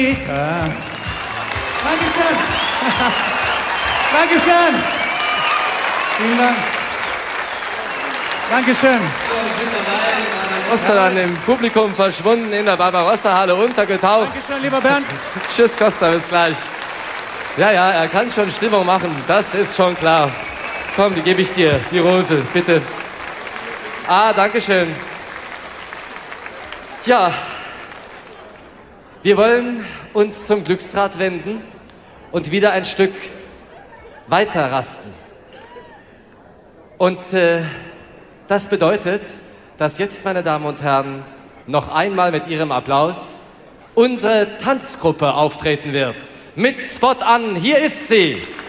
Ja. Dankeschön. Dankeschön. Vielen Dank. Dankeschön. Costa dann im Publikum verschwunden, in der Barbarossa-Halle untergetaucht. Dankeschön, lieber Bernd. Tschüss, Costa, bis gleich. Ja, er kann schon Stimmung machen, das ist schon klar. Komm, die gebe ich dir, die Rose, bitte. Dankeschön. Ja, wir wollen uns zum Glücksrad wenden und wieder ein Stück weiter rasten. Und das bedeutet, dass jetzt, meine Damen und Herren, noch einmal mit Ihrem Applaus unsere Tanzgruppe auftreten wird. Mit Spot an, hier ist sie.